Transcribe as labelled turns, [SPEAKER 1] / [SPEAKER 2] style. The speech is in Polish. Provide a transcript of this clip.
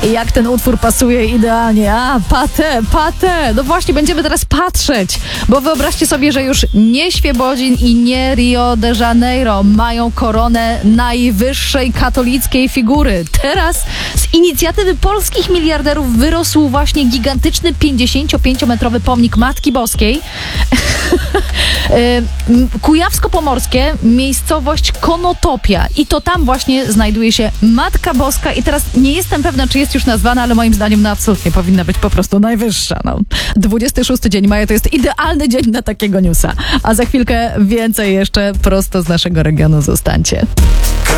[SPEAKER 1] jak ten utwór pasuje idealnie. A, Patę. No właśnie, będziemy teraz patrzeć, bo wyobraźcie sobie, że już nie Świebodzin i nie Rio de Janeiro mają koronę najwyższej katolickiej figury. Teraz z inicjatywy polskich miliarderów wyrósł właśnie gigantyczny 55-metrowy pomnik Matki Boskiej. Kujawsko-Pomorskie, miejscowość Konotopia. I to tam właśnie znajduje się Matka Boska. I teraz nie jestem pewna, czy jest już nazwana, ale moim zdaniem absolutnie powinna być po prostu najwyższa. 26 dzień maja to jest idealny dzień na takiego newsa. A za chwilkę więcej jeszcze prosto z naszego regionu. Zostańcie.